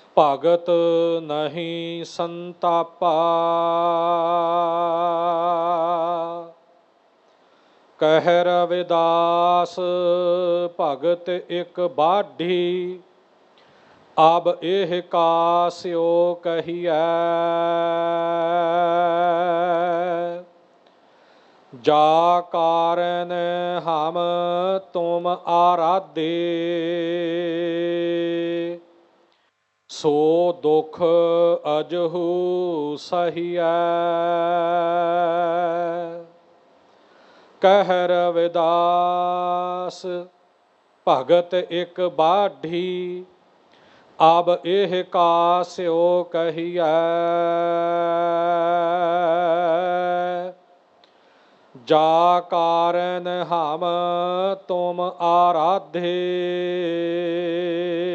ਭਗਤ ਨਹੀਂ ਸੰਤਾਪਾ। ਕਹਿ ਰਵਿਦਾਸ ਭਗਤ ਇਕ ਬਾਢੀ, ਅਬ ਇਹ ਕਾਸਿਓ ਕਹੀਐ। ਜਾ ਕਾਰਨ ਹਮ ਤੁਮ ਆਰਾਧੇ, ਸੋ ਦੁਖ ਅਜਹੂ ਸਹੀਐ। ਕਹਿ ਰਵਿਦਾਸ ਭਗਤ ਇਕ ਬਾਢੀ, ਅਬ ਇਹ ਕਾਸਿਓ ਕਹੀਐ। ਜਾ ਕਾਰਨ ਹਮ ਤੁਮ ਆਰਾਧੇ,